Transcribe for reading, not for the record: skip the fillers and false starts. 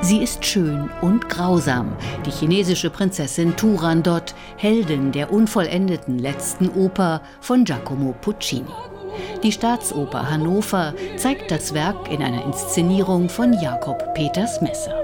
Sie ist schön und grausam, die chinesische Prinzessin Turandot, Heldin der unvollendeten letzten Oper von Giacomo Puccini. Die Staatsoper Hannover zeigt das Werk in einer Inszenierung von Jakob Peters Messer.